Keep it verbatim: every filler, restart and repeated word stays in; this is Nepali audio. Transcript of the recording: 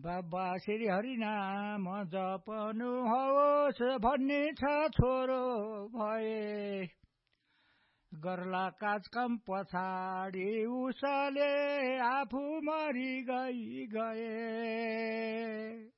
बाबा श्री हरिनाम जपनुहोस् भन्ने छ छोरो भए गर्ला काजकम पछाडि उसले आफू मरि गई गए